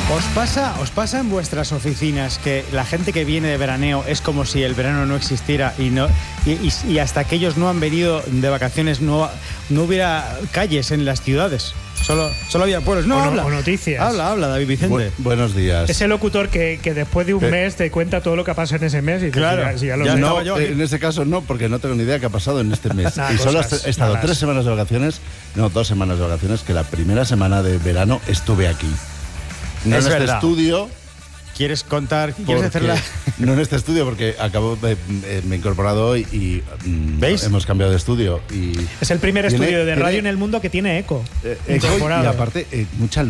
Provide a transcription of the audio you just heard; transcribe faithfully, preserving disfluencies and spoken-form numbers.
¿Os pasa, ¿Os pasa en vuestras oficinas que la gente que viene de veraneo es como si el verano no existiera y no y, y, y hasta que ellos no han venido de vacaciones no, no hubiera calles en las ciudades? Solo, solo había pueblos. No, o, habla. o noticias. Habla, habla, David Vicente. Bu- buenos días. Ese locutor que, que después de un Eh. mes te cuenta todo lo que ha pasado en ese mes y dices, Claro, si ya, si ya lo ya sé. estaba No, yo aquí. eh, en este caso no, porque no tengo ni idea qué ha pasado en este mes. Nada, y solo cosas he estado malas. tres semanas de vacaciones, no, dos semanas de vacaciones, que la primera semana de verano estuve aquí. No Es en este verdad. estudio. ¿Quieres contar? ¿Quieres porque- hacerla? No en este estudio, porque acabo de, eh, me he incorporado hoy y mm, ¿Veis? hemos cambiado de estudio. Y Es el primer Tiene- estudio de tiene- radio en el mundo que tiene eco. eh, eco y incorporado. aparte, eh, mucha